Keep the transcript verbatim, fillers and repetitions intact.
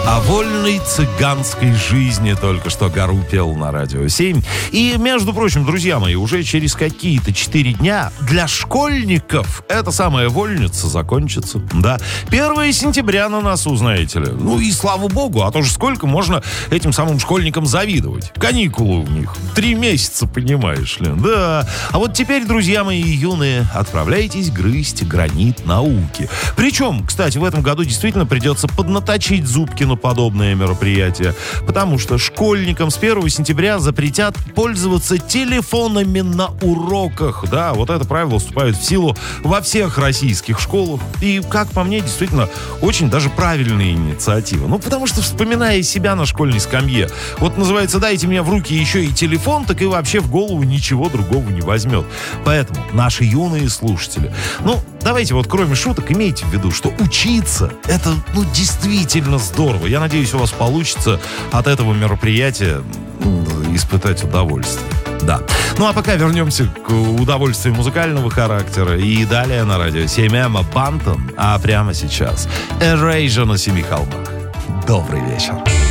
О вольной цыганской жизни только что Гару пел на Радио семь. И, между прочим, друзья мои, уже через какие-то четыре дня для школьников эта самая вольница закончится. Да, первое сентября на носу, знаете ли. Ну и слава богу, а то же сколько можно этим самым школьникам завидовать. Каникулы у них три месяца, понимаешь ли. Да, а вот теперь, друзья мои юные, отправляйтесь грызть гранит науки. Причем, кстати, в этом году действительно придется поднаточить зубки на подобное мероприятие, потому что школьникам с первого сентября запретят пользоваться телефонами на уроках. Да, вот это правило вступает в силу во всех российских школах. И, как по мне, действительно, очень даже правильная инициатива. Ну, потому что, вспоминая себя на школьной скамье, вот называется «дайте мне в руки еще и телефон», так и вообще в голову ничего другого не возьмет. Поэтому, наши юные слушатели, ну, давайте вот, кроме шуток, имейте в виду, что учиться — это, ну, действительно здорово. Я надеюсь, у вас получится от этого мероприятия испытать удовольствие. Да. Ну, а пока вернемся к удовольствию музыкального характера. И далее на Радио семь Эмма Бантон. А прямо сейчас Erasure на Семи холмах. Добрый вечер.